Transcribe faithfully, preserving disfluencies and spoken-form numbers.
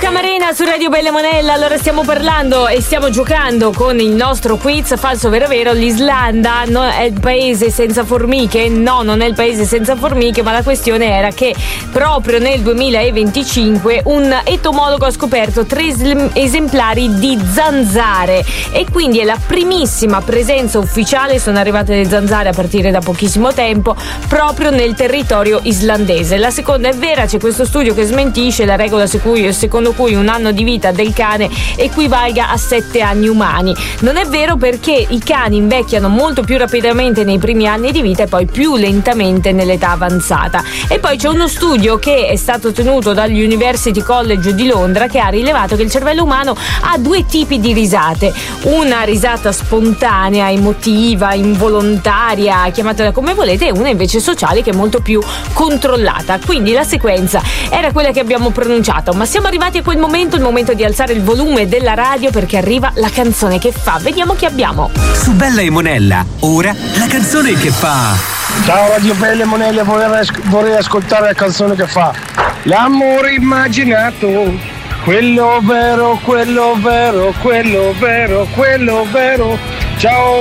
Camarena su Radio Bella Monella. Allora stiamo parlando e stiamo giocando con il nostro quiz falso vero vero. L'Islanda no, è il paese senza formiche? No, non è il paese senza formiche, ma la questione era che proprio nel duemilaventicinque un entomologo ha scoperto tre esemplari di zanzare e quindi è la primissima presenza ufficiale. Sono arrivate le zanzare a partire da pochissimo tempo proprio nel territorio islandese. La seconda è vera, c'è questo studio che smentisce la regola secondo cui un anno di vita del cane equivalga a sette anni umani. Non è vero, perché i cani invecchiano molto più rapidamente nei primi anni di vita e poi più lentamente nell'età avanzata. E poi c'è uno studio che è stato tenuto dagli University College di Londra che ha rilevato che il cervello umano ha due tipi di risate: una risata spontanea, emotiva, involontaria, chiamatela come volete, e una invece sociale che è molto più controllata. Quindi la sequenza era quella che abbiamo pronunciato, ma siamo arrivati a quel momento, il momento di alzare il volume della radio perché arriva la canzone che fa. Vediamo chi abbiamo. Su Bella e Monella, ora la canzone che fa. Ciao Radio Bella e Monella, vorrei, vorrei ascoltare la canzone che fa. L'amore immaginato, quello vero, quello vero, quello vero, quello vero. Ciao